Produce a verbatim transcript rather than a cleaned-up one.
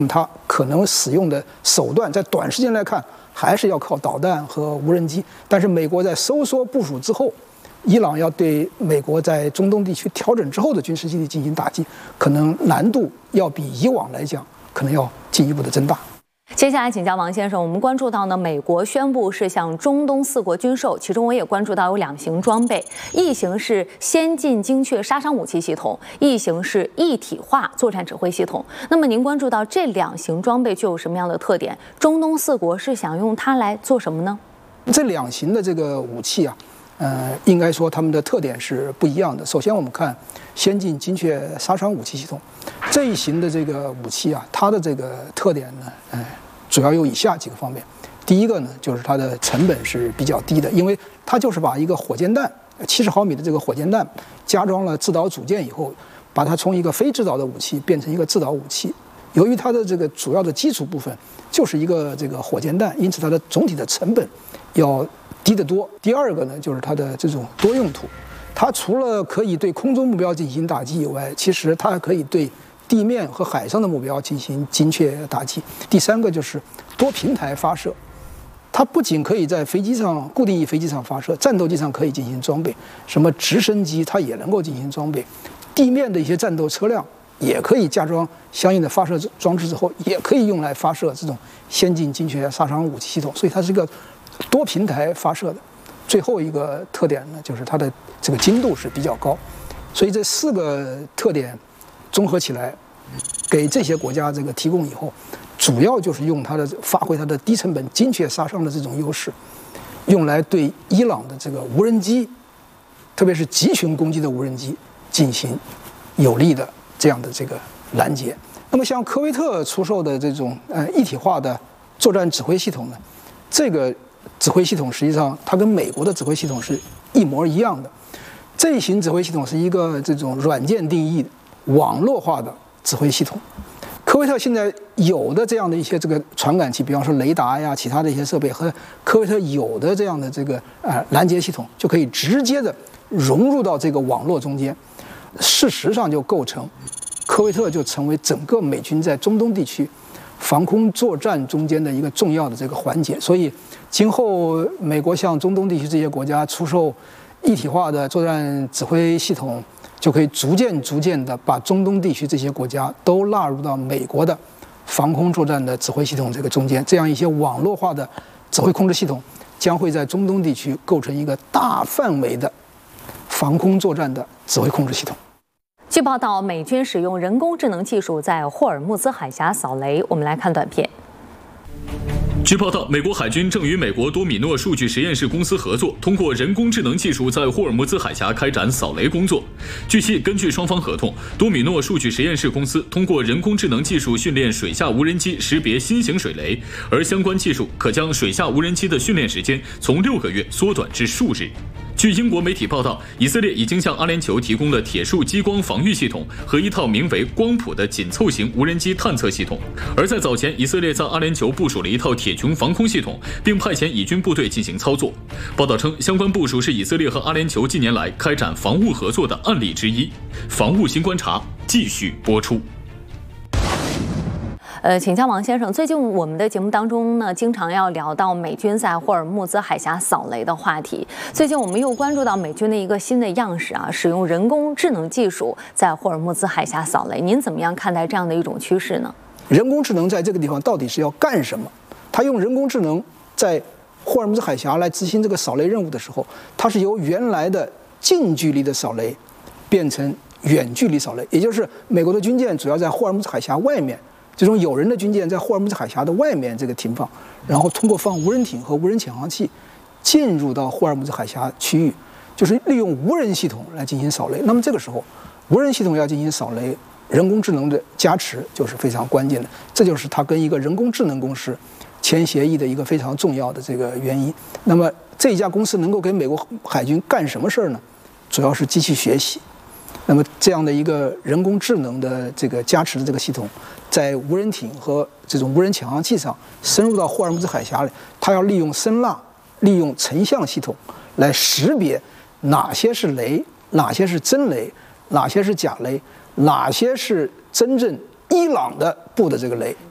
它可能使用的手段，在短时间来看，还是要靠导弹和无人机。但是美国在收缩部署之后，伊朗要对美国在中东地区调整之后的军事基地进行打击，可能难度要比以往来讲，可能要进一步的增大。 接下来请教王先生，我们关注到呢，美国宣布是向中东四国军售，其中我也关注到有两型装备，一型是先进精确杀伤武器系统，一型是一体化作战指挥系统。那么您关注到这两型装备具有什么样的特点？中东四国是想用它来做什么呢？ 这两型的这个武器啊，呃，应该说它们的特点是不一样的。首先我们看先进精确杀伤武器系统这一型的这个武器啊，它的这个特点呢，呃，主要有以下几个方面。第一个呢，就是它的成本是比较低的，因为它就是把一个火箭弹七十毫米的这个火箭弹加装了制导组件以后，把它从一个非制导的武器变成一个制导武器。由于它的这个主要的基础部分就是一个这个火箭弹，因此它的总体的成本要低得多。第二个呢，就是它的这种多用途，它除了可以对空中目标进行打击以外，其实它还可以对地面和海上的目标进行精确打击。第三个就是多平台发射，它不仅可以在飞机上固定翼飞机上发射，战斗机上可以进行装备，什么直升机它也能够进行装备，地面的一些战斗车辆也可以加装相应的发射装置之后，也可以用来发射这种先进精确杀伤武器系统，所以它是一个多平台发射的。最后一个特点呢，就是它的这个精度是比较高，所以这四个特点综合起来，给这些国家这个提供以后，主要就是用它的发挥它的低成本精确杀伤的这种优势，用来对伊朗的这个无人机，特别是集群攻击的无人机进行有力的这样的这个拦截。那么像科威特出售的这种呃一体化的作战指挥系统呢，这个指挥系统实际上它跟美国的指挥系统是一模一样的。这一型指挥系统是一个这种软件定义网络化的指挥系统。科威特现在有的这样的一些这个传感器，比方说雷达呀，其他的一些设备和科威特有的这样的这个呃拦截系统，就可以直接的融入到这个网络中间，事实上就构成科威特就成为整个美军在中东地区防空作战中间的一个重要的这个环节。所以今后美国向中东地区这些国家出售一体化的作战指挥系统，就可以逐渐逐渐的把中东地区这些国家都纳入到美国的防空作战的指挥系统这个中间。这样一些网络化的指挥控制系统将会在中东地区构成一个大范围的防空作战的指挥控制系统。 据报道，美军使用人工智能技术在霍尔木兹海峡扫雷。我们来看短片。 据报道，美国海军正与美国多米诺数据实验室公司合作，通过人工智能技术在霍尔木兹海峡开展扫雷工作。据悉，根据双方合同，多米诺数据实验室公司通过人工智能技术训练水下无人机识别新型水雷，而相关技术可将水下无人机的训练时间从六个月缩短至数日。据英国媒体报道，以色列已经向阿联酋提供了铁树激光防御系统和一套名为光谱的紧凑型无人机探测系统。而在早前，以色列在阿联酋部署了一套铁穹防空系统，并派遣以军部队进行操作。报道称，相关部署是以色列和阿联酋近年来开展防务合作的案例之一。防务新观察继续播出。 呃，请教王先生，最近我们的节目当中呢，经常要聊到美军在霍尔木兹海峡扫雷的话题。最近我们又关注到美军的一个新的样式啊，使用人工智能技术在霍尔木兹海峡扫雷。您怎么样看待这样的一种趋势呢？ 人工智能在这个地方到底是要干什么？它用人工智能在霍尔木兹海峡来执行这个扫雷任务的时候，它是由原来的近距离的扫雷变成远距离扫雷，也就是美国的军舰主要在霍尔木兹海峡外面。这种有人的军舰在霍尔木兹海峡的外面这个停放，然后通过放无人艇和无人潜航器进入到霍尔木兹海峡区域，就是利用无人系统来进行扫雷。那么这个时候，无人系统要进行扫雷，人工智能的加持就是非常关键的。这就是它跟一个人工智能公司签协议的一个非常重要的这个原因。那么这一家公司能够给美国海军干什么事儿呢？主要是机器学习。那么这样的一个人工智能的这个加持的这个系统，在无人艇和这种无人潜航器上深入到霍尔木兹海峡里，它要利用声呐、利用成像系统来识别哪些是雷，哪些是真雷，哪些是假雷，哪些是真正伊朗的布的这个雷。